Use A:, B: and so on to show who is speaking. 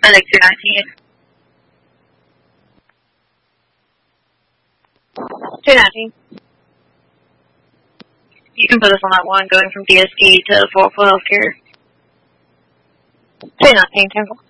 A: I like 219. 219. You can put us on that one going from DST to Fort Healthcare. 219, 10-4.